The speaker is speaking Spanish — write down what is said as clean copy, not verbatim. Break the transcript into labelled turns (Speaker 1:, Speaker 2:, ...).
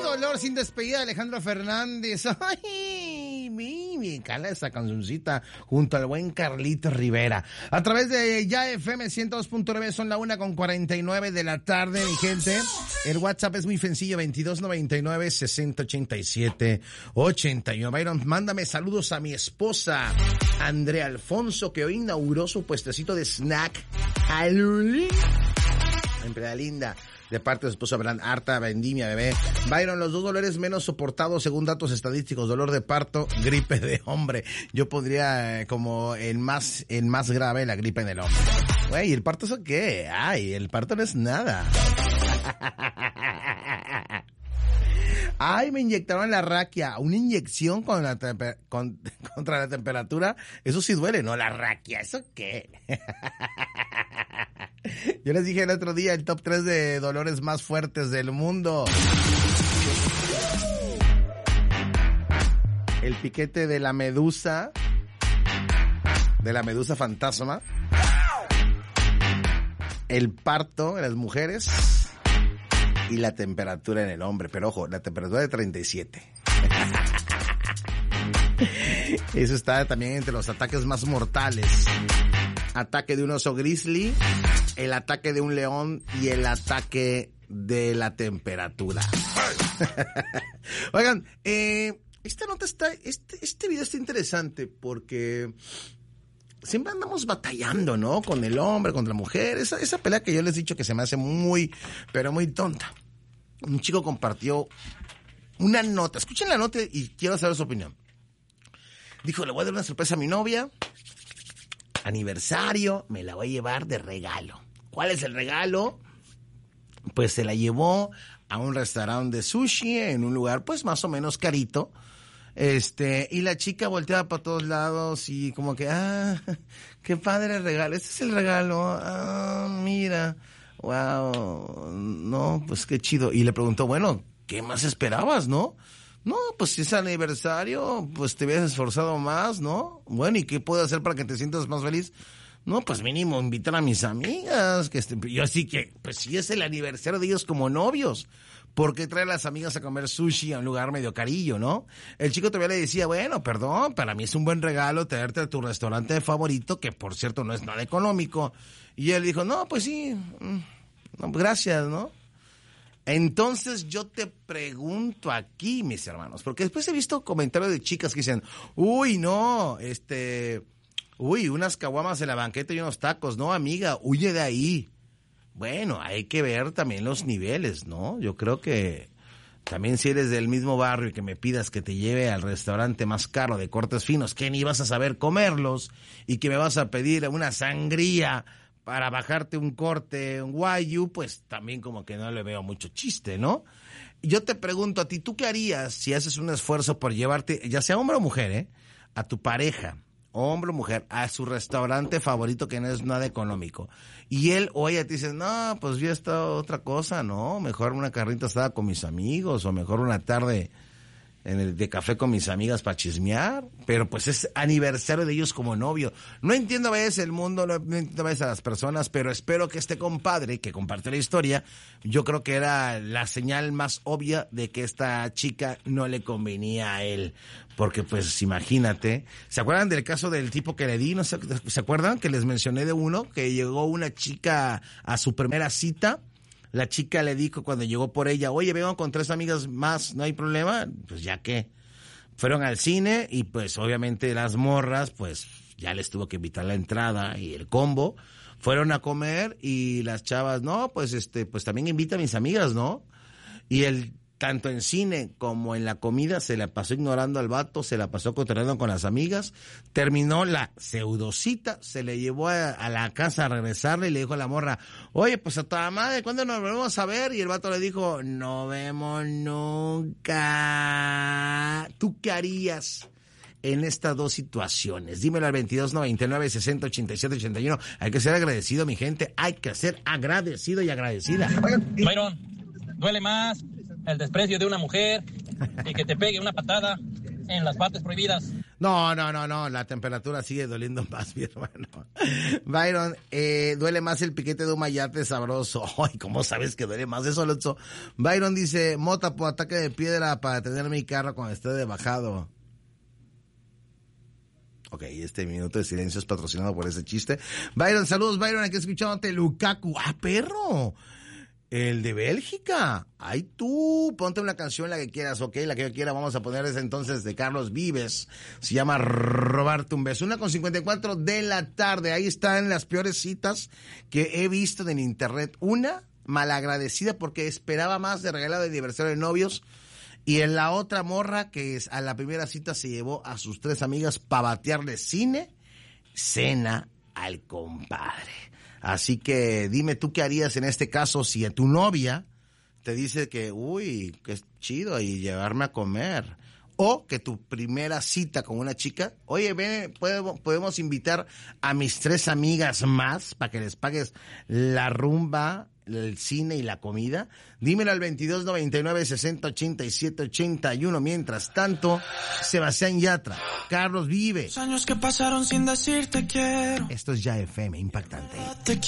Speaker 1: dolor sin despedida de Alejandro Fernández. Ay, me encanta esta cancioncita junto al buen Carlito Rivera. A través de Ya FM 102.9 son la 1:49 de la tarde, mi gente. El WhatsApp es muy sencillo, 2299-6087-81. Byron, mándame saludos a mi esposa, Andrea Alfonso, que hoy inauguró su puestecito de snack. Empleada linda. De parte de su esposa, Abraham, harta vendimia, bebé. Byron, los dos dolores menos soportados según datos estadísticos: dolor de parto, gripe de hombre. Yo pondría como el más grave, la gripe en el hombre. Güey, ¿y el parto eso qué? Ay, el parto no es nada. Ay, me inyectaron la raquia. Una inyección contra la temperatura. Eso sí duele, ¿no? La raquia, ¿eso qué? Yo les dije el otro día el top 3 de dolores más fuertes del mundo. El piquete de la medusa fantasma. El parto en las mujeres. Y la temperatura en el hombre. Pero ojo, la temperatura de 37. Eso está también entre los ataques más mortales. Ataque de un oso grizzly, el ataque de un león y el ataque de la temperatura. Oigan, esta nota está, este video está interesante porque siempre andamos batallando, ¿no? Con el hombre, contra la mujer. Esa pelea que yo les he dicho que se me hace muy, pero muy tonta. Un chico compartió una nota. Escuchen la nota y quiero saber su opinión. Dijo, le voy a dar una sorpresa a mi novia. Aniversario, me la voy a llevar de regalo. ¿Cuál es el regalo? Pues se la llevó a un restaurante de sushi en un lugar pues más o menos carito. Y la chica volteaba para todos lados y como que, qué padre el regalo. Este es el regalo. Mira. Wow. No, pues qué chido. Y le preguntó, bueno, ¿qué más esperabas, no? No, pues si es aniversario, pues te hubieras esforzado más, ¿no? Bueno, ¿y qué puedo hacer para que te sientas más feliz? No, pues mínimo invitar a mis amigas. Yo así que, pues si es el aniversario de ellos como novios, ¿por qué traer a las amigas a comer sushi a un lugar medio carillo, no? El chico todavía le decía, bueno, perdón, para mí es un buen regalo traerte a tu restaurante favorito, que por cierto no es nada económico. Y él dijo, no, pues sí, no, gracias, ¿no? Entonces yo te pregunto aquí, mis hermanos, porque después he visto comentarios de chicas que dicen, uy, no, unas caguamas en la banqueta y unos tacos, no, amiga, huye de ahí. Bueno, hay que ver también los niveles, ¿no? Yo creo que también si eres del mismo barrio y que me pidas que te lleve al restaurante más caro de cortes finos, que ni vas a saber comerlos y que me vas a pedir una sangría para bajarte un corte, un guayu, pues también como que no le veo mucho chiste, ¿no? Yo te pregunto a ti, ¿tú qué harías si haces un esfuerzo por llevarte, ya sea hombre o mujer, a tu pareja, hombre o mujer, a su restaurante favorito que no es nada económico? Y él o ella te dice, no, pues ya está otra cosa, ¿no? Mejor una carnita asada con mis amigos, o mejor una tarde de café con mis amigas para chismear, pero pues es aniversario de ellos como novio. No entiendo a veces el mundo, no entiendo a veces a las personas, pero espero que este compadre que comparte la historia, yo creo que era la señal más obvia de que esta chica no le convenía a él, porque pues imagínate, ¿se acuerdan del caso del tipo que le di? ¿No se acuerdan que les mencioné de uno que llegó una chica a su primera cita? La chica le dijo cuando llegó por ella, oye, vengo con 3 amigas más, ¿no hay problema? Pues ya que fueron al cine y pues obviamente las morras, pues ya les tuvo que invitar la entrada y el combo. Fueron a comer y las chavas, no, pues pues también invita a mis amigas, ¿no? Y él, tanto en cine como en la comida, se la pasó ignorando al vato, se la pasó cotorreando con las amigas, terminó la pseudocita, se le llevó a la casa a regresarle y le dijo a la morra, oye, pues a toda madre, ¿cuándo nos volvemos a ver? Y el vato le dijo, no vemos nunca. ¿Tú qué harías en estas dos situaciones? Dímelo al 2299-608781. Hay que ser agradecido, mi gente, hay que ser agradecido y agradecida.
Speaker 2: Byron, duele más el desprecio de una mujer y que te pegue una patada en las partes prohibidas.
Speaker 1: No, la temperatura sigue doliendo más, mi hermano. Byron, duele más el piquete de un mayate sabroso. Ay, ¿cómo sabes que duele más eso, Alonso? Byron dice, mota por ataque de piedra para tener mi carro cuando esté de bajado. Ok, este minuto de silencio es patrocinado por ese chiste. Byron, saludos, Byron, aquí escuchándote Lukaku. ¡Ah, perro! El de Bélgica. Ay, tú, ponte una canción, la que quieras, ok, la que yo quiera. Vamos a poner esa entonces de Carlos Vives. Se llama Robarte un beso. 1:54 de la tarde. Ahí están las peores citas que he visto en internet. Una, malagradecida porque esperaba más de regalo de aniversario de novios. Y en la otra morra que a la primera cita se llevó a sus 3 amigas para batearle cine, cena al compadre. Así que dime tú qué harías en este caso si a tu novia te dice que, uy, qué chido, y llevarme a comer. O que tu primera cita con una chica, oye, ven, podemos invitar a mis 3 amigas más para que les pagues la rumba, el cine y la comida. Dímelo al 2299-608781. Mientras tanto, Sebastián Yatra, Carlos Vive.
Speaker 3: Años que pasaron sin decirte quiero.
Speaker 1: Esto es Ya FM, impactante.
Speaker 3: Te